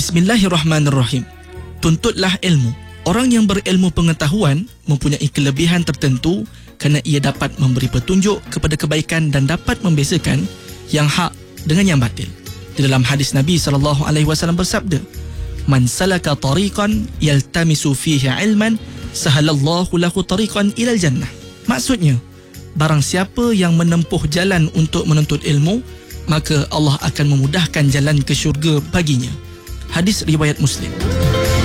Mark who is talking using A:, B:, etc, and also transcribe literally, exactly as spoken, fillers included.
A: Bismillahirrahmanirrahim. Tuntutlah ilmu. Orang yang berilmu pengetahuan mempunyai kelebihan tertentu kerana ia dapat memberi petunjuk kepada kebaikan dan dapat membezakan yang hak dengan yang batil. Di dalam hadis Nabi sallallahu alaihi wasallam bersabda, "Man salaka tariqan yaltamisu fihi ilman, sahalallahu lahu tariqan ilal jannah." Maksudnya, barang siapa yang menempuh jalan untuk menuntut ilmu, maka Allah akan memudahkan jalan ke syurga baginya. Hadis riwayat Muslim.